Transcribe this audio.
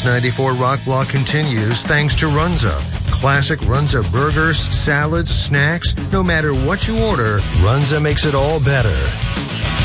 94 Rock Block continues thanks to Runza. Classic Runza burgers, salads, snacks, no matter what you order, Runza makes it all better.